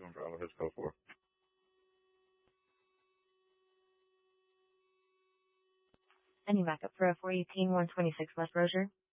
Doing Bravo, his code 4. Any backup for a 418-126 West Rozier?